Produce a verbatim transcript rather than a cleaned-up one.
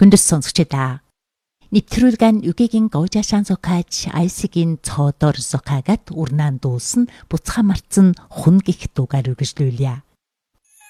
Хүндэс сонсогчдаа. Нэвтрүүлгэн үгийн гоожаашаан сукаач айсигийн цоодор сукаагат урнаан дуусан буцха марцсан хүн гих дугаар үргэлжлүүлье.